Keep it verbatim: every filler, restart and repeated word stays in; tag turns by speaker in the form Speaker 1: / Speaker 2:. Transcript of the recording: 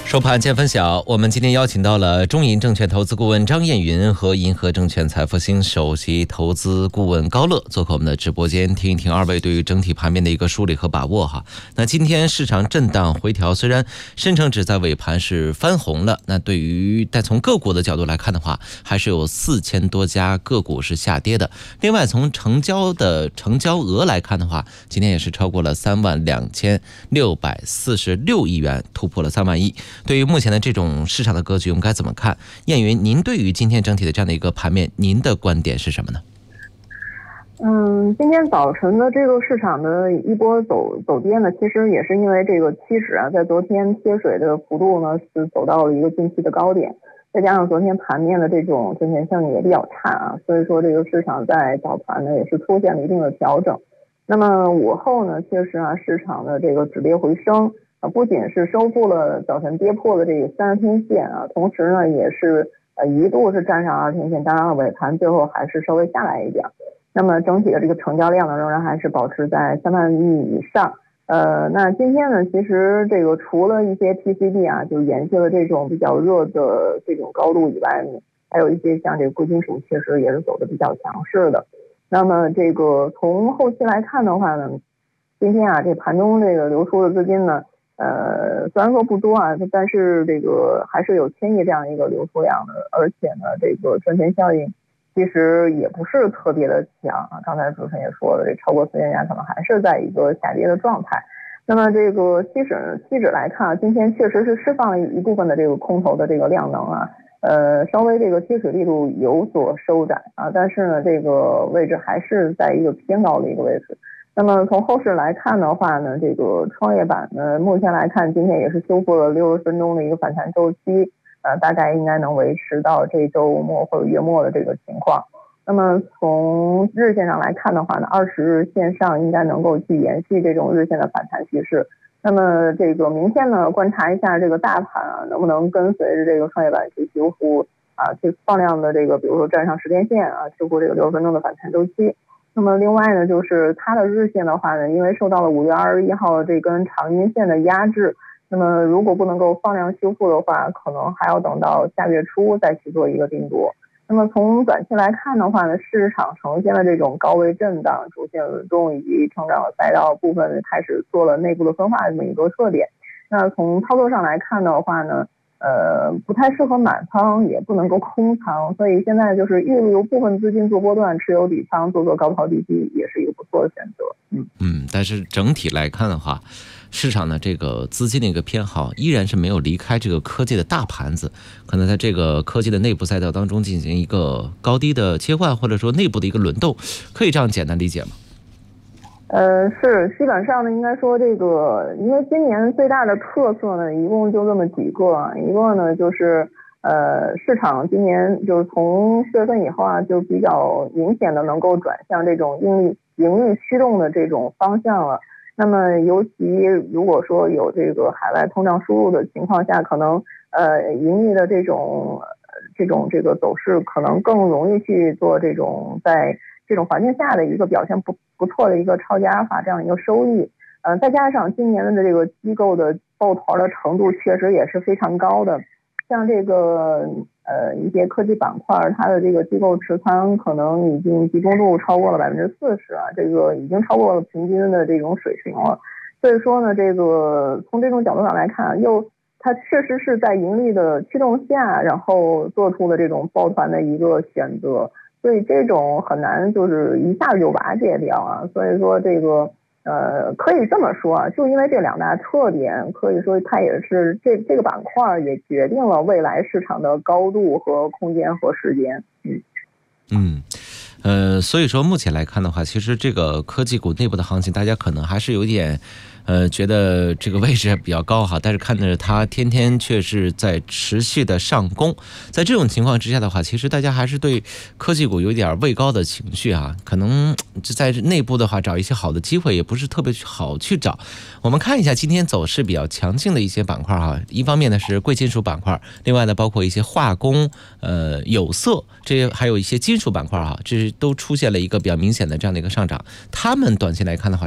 Speaker 1: 收盘见分晓，我们今天邀请到了中银证券投资顾问张燕云和银河证券财富星首席投资顾问高乐做客我们的直播间，听一听二位对于整体盘面的一个梳理和把握哈。那今天市场震荡回调，虽然深成指在尾盘是翻红了，那对于但从个股的角度来看的话，还是有四千多家个股是下跌的。另外从成交的成交额来看的话，今天也是超过了三万两千六百四十六亿元，突破了三万亿。对于目前的这种市场的格局，我们该怎么看？燕云，您对于今天整体的这样的一个盘面，您的观点是什么呢？
Speaker 2: 嗯，今天早晨的这个市场的一波走走跌呢，其实也是因为这个期指啊，在昨天贴水的幅度呢是走到了一个近期的高点，再加上昨天盘面的这种挣钱效应也比较差啊，所以说这个市场在早盘呢也是出现了一定的调整。那么午后呢，确实啊，市场的这个止跌回升。啊，不仅是收复了早晨跌破的这个三十天线啊，同时呢，也是呃一度是站上二十天线，当然尾盘最后还是稍微下来一点。那么整体的这个成交量呢，仍然还是保持在三万亿以上。呃，那今天呢，其实这个除了一些 P C B 啊，就延续了这种比较热的这种高度以外呢，还有一些像这个贵金属，确实也是走的比较强势的。那么这个从后期来看的话呢，今天啊，这盘中这个流出的资金呢。呃，虽然说不多啊，但是这个还是有千亿这样一个流出量的，而且呢，这个赚钱效应其实也不是特别的强啊。刚才主持人也说了，这超过四千家可能还是在一个下跌的状态。那么这个期指期指来看，今天确实是释放了一部分的这个空头的这个量能啊，呃，稍微这个贴水力度有所收窄啊，但是呢，这个位置还是在一个偏高的一个位置。那么从后市来看的话呢，这个创业板呢，目前来看今天也是修复了六十分钟的一个反弹周期，呃，大概应该能维持到这周末或者月末的这个情况。那么从日线上来看的话呢，二十日线上应该能够去延续这种日线的反弹趋势。那么这个明天呢，观察一下这个大盘啊，能不能跟随着这个创业板去修复啊，去放量的这个，比如说站上十天线啊，修复这个六十分钟的反弹周期。那么另外呢，就是它的日线的话呢，因为受到了五月二十一号这根长阴线的压制，那么如果不能够放量修复的话，可能还要等到下月初再去做一个定夺。那么从短期来看的话呢，市场呈现了这种高位震荡、主线轮动以及成长的赛道部分开始做了内部的分化这么一个特点。那从操作上来看的话呢，呃，不太适合满仓，也不能够空仓，所以现在就是预留部分资金做波段，持有底仓，做做高抛低吸，也是一个不错的选择。嗯
Speaker 1: 嗯，但是整体来看的话，市场的这个资金的一个偏好依然是没有离开这个科技的大盘子，可能在这个科技的内部赛道当中进行一个高低的切换，或者说内部的一个轮动，可以这样简单理解吗？
Speaker 2: 呃，是，基本上呢，应该说这个，因为今年最大的特色呢，一共就这么几个，一个呢就是，呃，市场今年就是从四月份以后啊，就比较明显的能够转向这种盈利盈利驱动的这种方向了。那么，尤其如果说有这个海外通胀输入的情况下，可能呃盈利的这种这种这个走势，可能更容易去做这种在这种环境下的一个表现不不错的一个超级阿尔法这样一个收益，呃，再加上今年的这个机构的抱团的程度确实也是非常高的，像这个呃一些科技板块，它的这个机构持仓可能已经集中度超过了百分之四十啊，这个已经超过了平均的这种水平了。所以说呢，这个从这种角度上来看，又它确实是在盈利的驱动下，然后做出了这种抱团的一个选择。所以这种很难就是一下子就瓦解掉啊，所以说这个呃可以这么说啊，就因为这两大特点，可以说它也是这这个板块也决定了未来市场的高度和空间和时间。嗯
Speaker 1: 嗯。呃，所以说目前来看的话，其实这个科技股内部的行情，大家可能还是有点呃，觉得这个位置比较高哈，但是看着它天天却是在持续的上攻，在这种情况之下的话，其实大家还是对科技股有点畏高的情绪啊，可能在内部的话找一些好的机会也不是特别好去找。我们看一下今天走势比较强劲的一些板块哈，一方面呢是贵金属板块，另外呢包括一些化工、呃有色，这些还有一些金属板块哈，这都出现了一个比较明显的这样的一个上涨。他们短期来看的话，